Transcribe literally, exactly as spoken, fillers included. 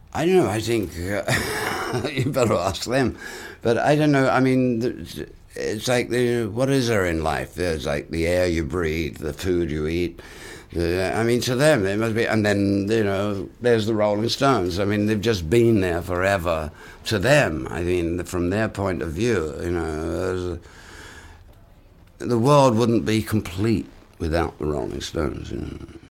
I don't know. I think uh, you better ask them. But I don't know. I mean, th- it's like the, what is there in life? There's like the air you breathe, the food you eat. The, I mean, to them, it must be. And then you know, there's the Rolling Stones. I mean, they've just been there forever. To them, I mean, from their point of view, you know, the world wouldn't be complete without the Rolling Stones. You know.